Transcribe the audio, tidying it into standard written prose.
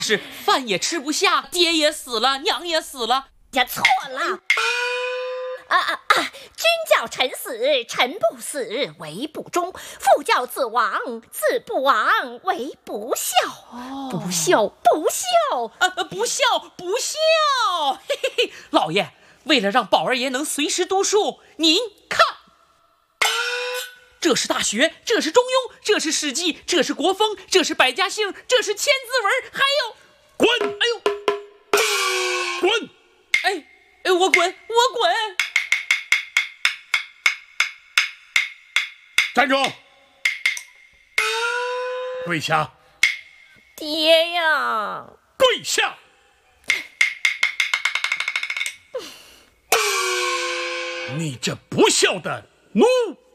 是饭也吃不下，爹也死了，娘也死了。 呀，错了！君叫臣死，臣不死为不忠；父叫子亡，子不亡为不孝。不孝，不孝！ 不孝，不孝！嘿嘿嘿，老爷，为了让宝二爷能随时读书，您看，这是《大学》，这是《中庸》，这是《史记》，这是《国风》，这是《百家姓》，这是《千字文》，还有…… 滚！ 哎呦， 滚！ 哎，我滚！ 站住！跪下！ 爹呀！ 跪下！你这不孝的奴！